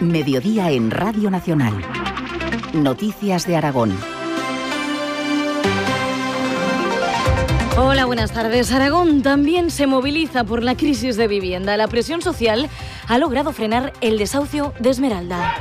Mediodía en Radio Nacional. Noticias de Aragón. Hola, buenas tardes. Aragón también se moviliza por la crisis de vivienda. La presión social ha logrado frenar el desahucio de Esmeralda.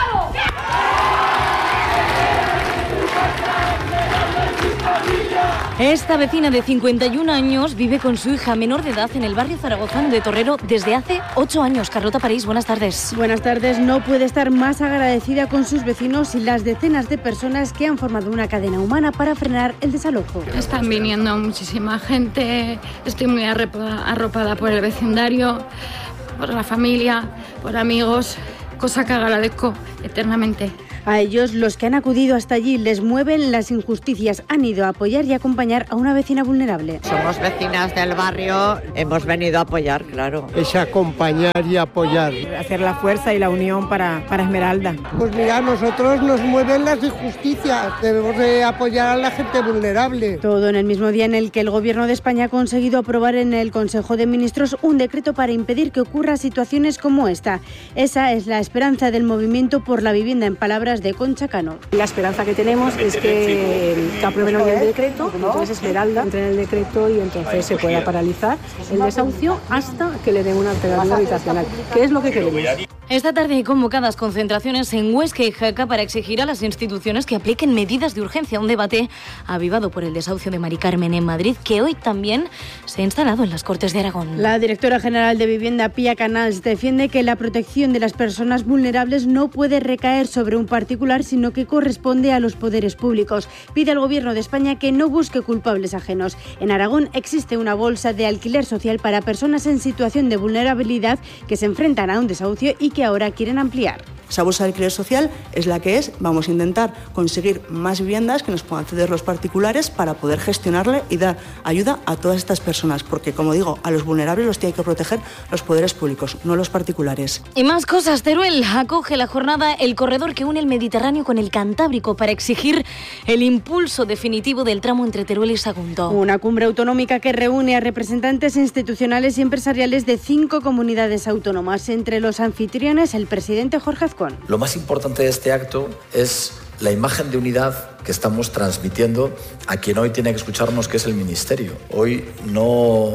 Esta vecina de 51 años vive con su hija menor de edad en el barrio zaragozano de Torrero desde hace 8 años. Carlota París, buenas tardes. Buenas tardes. No puede estar más agradecida con sus vecinos y las decenas de personas que han formado una cadena humana para frenar el desalojo. Están viniendo muchísima gente, estoy muy arropada por el vecindario, por la familia, por amigos, cosa que agradezco eternamente. A ellos, los que han acudido hasta allí, les mueven las injusticias. Han ido a apoyar y acompañar a una vecina vulnerable. Somos vecinas del barrio, hemos venido a apoyar, claro. Es acompañar y apoyar. Hacer la fuerza y la unión para Esmeralda. Pues mira, a nosotros nos mueven las injusticias. Debemos de apoyar a la gente vulnerable. Todo en el mismo día en el que el Gobierno de España ha conseguido aprobar en el Consejo de Ministros un decreto para impedir que ocurran situaciones como esta. Esa es la esperanza del movimiento por la vivienda, en palabras de Concha Cano. La esperanza que tenemos es que aprueben hoy el decreto, entonces Esmeralda entre en el decreto y entonces se pueda paralizar el desahucio hasta que le den una alternativa habitacional, que es lo que queremos. Esta tarde hay convocadas concentraciones en Huesca y Jaca para exigir a las instituciones que apliquen medidas de urgencia. Un debate avivado por el desahucio de Mari Carmen en Madrid, que hoy también se ha instalado en las Cortes de Aragón. La directora general de Vivienda, Pia Canals, defiende que la protección de las personas vulnerables no puede recaer sobre un particular, sino que corresponde a los poderes públicos. Pide al Gobierno de España que no busque culpables ajenos. En Aragón existe una bolsa de alquiler social para personas en situación de vulnerabilidad que se enfrentan a un desahucio y que ahora quieren ampliar. Esa bolsa de alquiler social es la que es. Vamos a intentar conseguir más viviendas que nos puedan ceder los particulares para poder gestionarle y dar ayuda a todas estas personas, porque, como digo, a los vulnerables los tienen que proteger los poderes públicos, no los particulares. Y más cosas. Teruel acoge la jornada El corredor que une el Mediterráneo con el Cantábrico para exigir el impulso definitivo del tramo entre Teruel y Sagunto. Una cumbre autonómica que reúne a representantes institucionales y empresariales de 5 comunidades autónomas. Entre los anfitriones, el presidente Jorge Azcón. Lo más importante de este acto es la imagen de unidad que estamos transmitiendo a quien hoy tiene que escucharnos, que es el Ministerio. Hoy no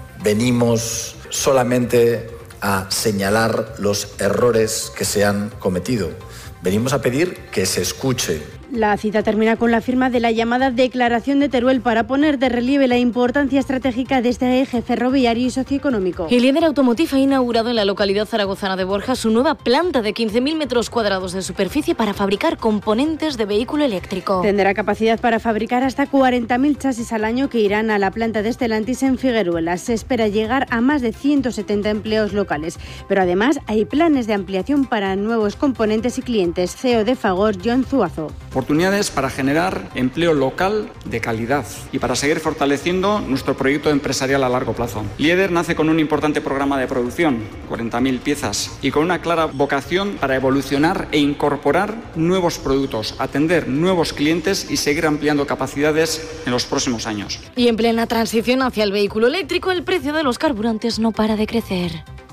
venimos solamente a señalar los errores que se han cometido. Venimos a pedir que se escuche. La cita termina con la firma de la llamada Declaración de Teruel para poner de relieve la importancia estratégica de este eje ferroviario y socioeconómico. El líder automotive ha inaugurado en la localidad zaragozana de Borja su nueva planta de 15.000 metros cuadrados de superficie para fabricar componentes de vehículo eléctrico. Tendrá capacidad para fabricar hasta 40.000 chasis al año que irán a la planta de Stellantis en Figueruelas. Se espera llegar a más de 170 empleos locales, pero además hay planes de ampliación para nuevos componentes y clientes. CEO de Fagor, John Zuazo. Oportunidades para generar empleo local de calidad y para seguir fortaleciendo nuestro proyecto empresarial a largo plazo. Lieder nace con un importante programa de producción, 40.000 piezas, y con una clara vocación para evolucionar e incorporar nuevos productos, atender nuevos clientes y seguir ampliando capacidades en los próximos años. Y en plena transición hacia el vehículo eléctrico, el precio de los carburantes no para de crecer.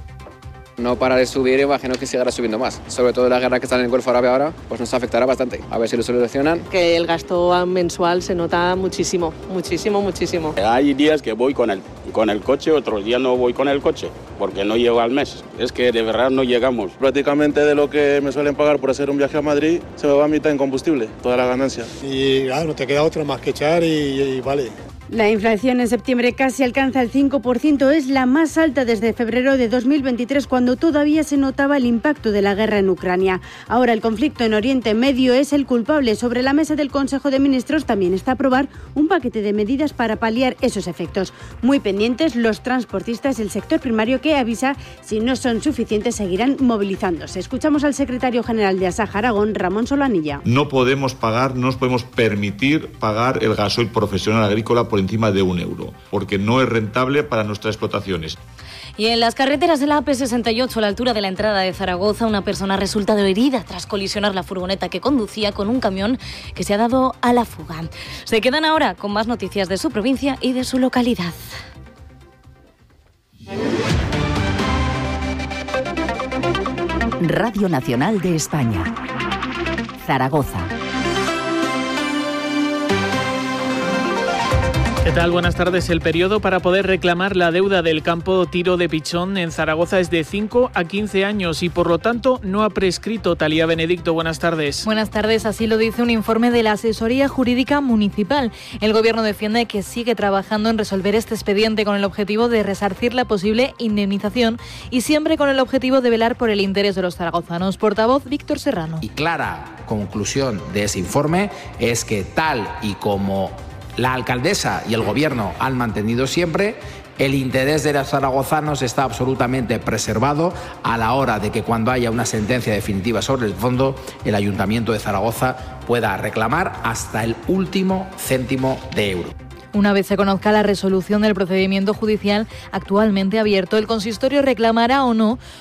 No para de subir y imagino que seguirá subiendo más. Sobre todo la guerra que está en el Golfo Árabe ahora, pues nos afectará bastante. A ver si lo solucionan. Que el gasto mensual se nota muchísimo, muchísimo, muchísimo. Hay días que voy con el coche, otros días no voy con el coche, porque no llego al mes. Es que de verdad no llegamos. Prácticamente de lo que me suelen pagar por hacer un viaje a Madrid, se me va a mitad en combustible, toda la ganancia. Y claro, no te queda otra más que echar y vale. La inflación en septiembre casi alcanza el 5%, es la más alta desde febrero de 2023, cuando todavía se notaba el impacto de la guerra en Ucrania. Ahora el conflicto en Oriente Medio es el culpable. Sobre la mesa del Consejo de Ministros también está aprobar un paquete de medidas para paliar esos efectos. Muy pendientes los transportistas y el sector primario, que avisa si no son suficientes seguirán movilizándose. Escuchamos al secretario general de Asaja Aragón, Ramón Solanilla. No nos podemos permitir pagar el gasoil profesional agrícola por encima de €1, porque no es rentable para nuestras explotaciones. Y en las carreteras de la AP68, a la altura de la entrada de Zaragoza, una persona ha resultado herida tras colisionar la furgoneta que conducía con un camión que se ha dado a la fuga. Se quedan ahora con más noticias de su provincia y de su localidad. Radio Nacional de España. Zaragoza. ¿Qué tal? Buenas tardes. El periodo para poder reclamar la deuda del campo Tiro de Pichón en Zaragoza es de 5 a 15 años y por lo tanto no ha prescrito. Talía Benedicto, buenas tardes. Buenas tardes, así lo dice un informe de la Asesoría Jurídica Municipal. El Gobierno defiende que sigue trabajando en resolver este expediente con el objetivo de resarcir la posible indemnización y siempre con el objetivo de velar por el interés de los zaragozanos. Portavoz Víctor Serrano. Y clara conclusión de ese informe es que tal y como la alcaldesa y el Gobierno han mantenido siempre, el interés de los zaragozanos está absolutamente preservado a la hora de que cuando haya una sentencia definitiva sobre el fondo, el Ayuntamiento de Zaragoza pueda reclamar hasta el último céntimo de euro. Una vez se conozca la resolución del procedimiento judicial actualmente abierto, el consistorio reclamará o no